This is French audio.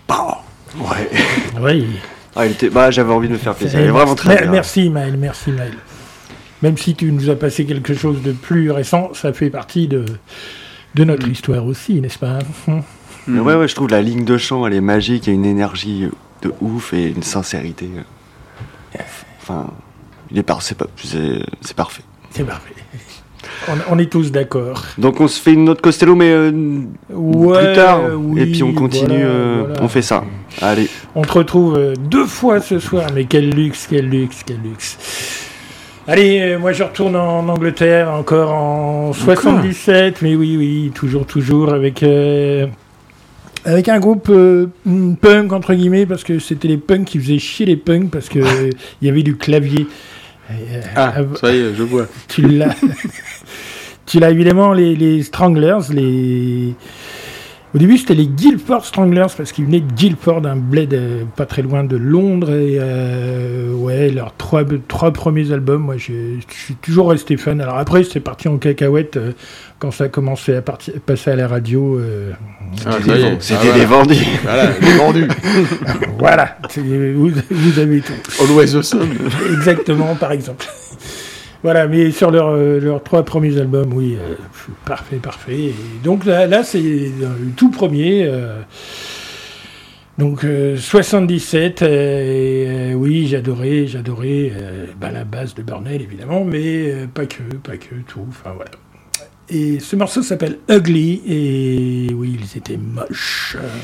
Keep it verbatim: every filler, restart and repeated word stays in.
Bah, Ouais. Oui. Ah, il était... bah, j'avais envie de me faire plaisir. Il est vraiment très Mer- bien. Merci Maël, merci Maël. Même si tu nous as passé quelque chose de plus récent, ça fait partie de, de notre Mm. histoire aussi, n'est-ce pas? Hum. Mais ouais, ouais, je trouve la ligne de chant, elle est magique. Il y a une énergie de ouf et une sincérité. Enfin, il est par... c'est, pas... c'est... c'est parfait. C'est parfait. On, on est tous d'accord. Donc on se fait une autre Costello, mais euh, Ouais, plus tard. oui, et puis on continue, voilà, euh, voilà. on fait ça. Allez. On te retrouve euh, deux fois ce soir, mais quel luxe, quel luxe, quel luxe. Allez, euh, moi je retourne en Angleterre, encore en soixante-dix-sept, mais oui, oui, toujours, toujours, avec, euh, avec un groupe euh, punk, entre guillemets, parce que c'était les punks qui faisaient chier les punks, parce qu'il euh, y avait du clavier. Euh, Ah, euh, ça y est, je vois. tu l'as. Tu l'as évidemment, les, les Stranglers, les... Au début, c'était les Guildford Stranglers, parce qu'ils venaient de Guildford, un bled euh, pas très loin de Londres, et euh, ouais, leurs trois, trois premiers albums, moi, j'ai- je suis toujours resté fan. Alors après, c'est parti en cacahuète euh, quand ça a commencé à partir, passer à la radio. euh, Ah, C'était ça y des, est. c'était Ah, voilà. des vendus. Voilà, il est vendu. voilà, c'est- vous, vous avez tout. Always the Sun. Exactement, par exemple. Voilà, mais sur leurs euh, leurs trois premiers albums, oui, euh, parfait, parfait. Et donc là, là c'est le tout premier. euh, donc euh, soixante-dix-sept, euh, et, euh, oui, j'adorais, j'adorais euh, bah, la base de Burnell, évidemment, mais euh, pas que, pas que, tout, enfin voilà. Et ce morceau s'appelle Ugly, et oui, ils étaient moches.